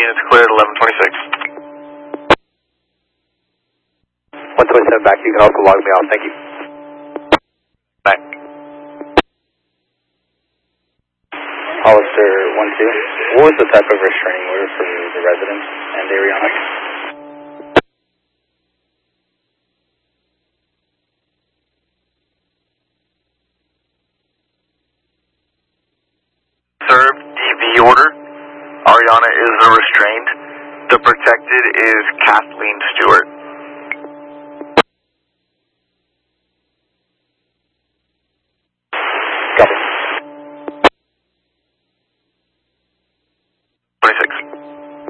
Units cleared, 1126. 127 back, you can also log me off, thank you. Back. Hollister 1-2, what was the type of restraining order for the residents and Ariana? Served DV order. Ariana is restrained. The protected is Kathleen Stewart.